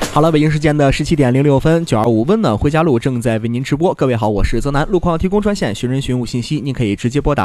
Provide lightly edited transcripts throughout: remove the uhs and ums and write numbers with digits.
好了，北京时间的17:06，925温暖回家路正在为您直播。各位好，我是泽南。路况提供专线寻人寻物信息，您可以直接拨打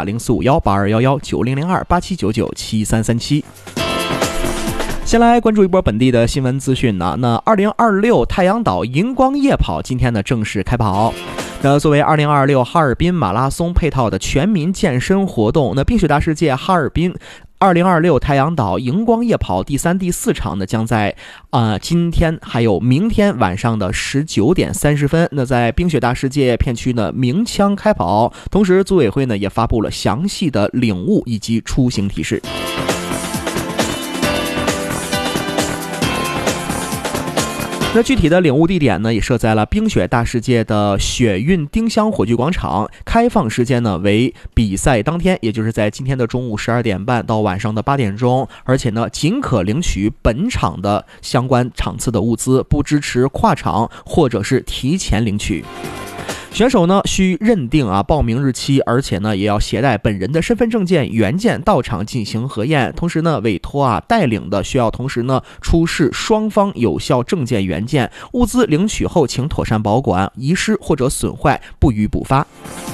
04518211900287997337。先来关注一波本地的新闻资讯呢。那2026太阳岛荧光夜跑今天呢正式开跑。那作为2026哈尔滨马拉松配套的全民健身活动，那冰雪大世界哈尔滨2026太阳岛荧光夜跑第3、第4场呢，将在今天还有明天晚上的19:30，那在冰雪大世界片区呢鸣枪开跑。同时，组委会呢也发布了详细的领悟以及出行提示。那具体的领悟地点呢，也设在了冰雪大世界的雪运丁香火炬广场，开放时间呢为比赛当天，也就是在今天的中午12点半到晚上的8点钟，而且呢仅可领取本场的相关场次的物资，不支持跨场或者是提前领取。选手呢需认定报名日期，而且呢也要携带本人的身份证件原件到场进行核验。同时呢，委托带领的需要同时呢出示双方有效证件原件。物资领取后请妥善保管，遗失或者损坏不予补发。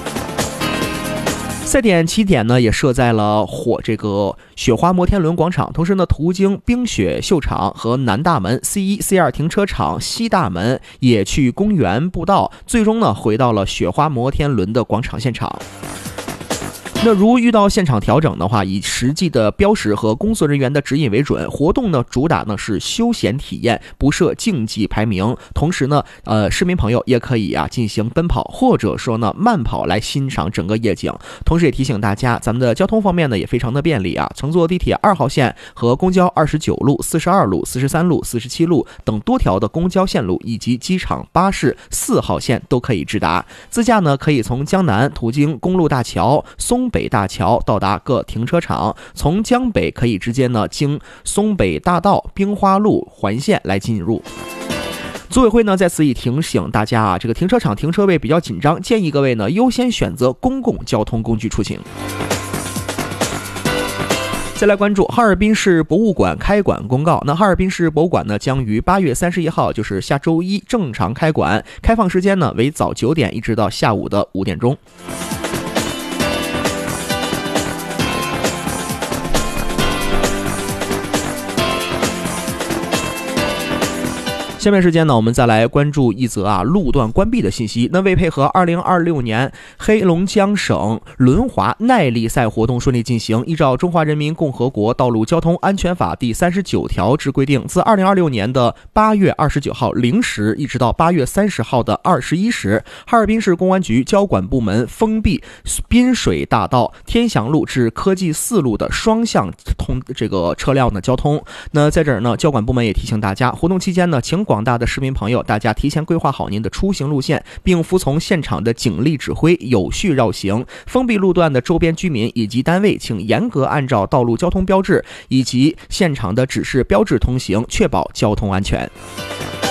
赛点起点呢也设在了雪花摩天轮广场，同时呢途经冰雪秀场和南大门、C1、C2 停车场、西大门、野趣公园步道，最终呢回到了雪花摩天轮的广场现场。那如遇到现场调整的话，以实际的标识和工作人员的指引为准。活动呢主打呢是休闲体验，不设竞技排名。同时呢，市民朋友也可以进行奔跑或者说呢慢跑来欣赏整个夜景。同时也提醒大家，咱们的交通方面呢也非常的便利乘坐地铁2号线和公交29路、42路、43路、47路等多条的公交线路，以及机场巴士4号线都可以直达。自驾呢可以从江南途经公路大桥、松北大桥到达各停车场，从江北可以直接呢经松北大道、冰花路环线来进入。组委会呢在此也提醒大家这个停车场停车位比较紧张，建议各位呢优先选择公共交通工具出行。再来关注哈尔滨市博物馆开馆公告。那哈尔滨市博物馆呢将于8月31号，就是下周一正常开馆，开放时间呢为早9点一直到下午的5点钟。下面时间呢，我们再来关注一则路段关闭的信息。那为配合2026年黑龙江省轮滑耐力赛活动顺利进行，依照《中华人民共和国道路交通安全法》第39条之规定，自2026年的8月29号0时一直到8月30号的21时，哈尔滨市公安局交管部门封闭滨水大道天祥路至科技4路的双向车辆的交通。那在这儿呢，交管部门也提醒大家，活动期间呢，请广大的市民朋友，大家提前规划好您的出行路线，并服从现场的警力指挥，有序绕行。封闭路段的周边居民以及单位，请严格按照道路交通标志以及现场的指示标志通行，确保交通安全。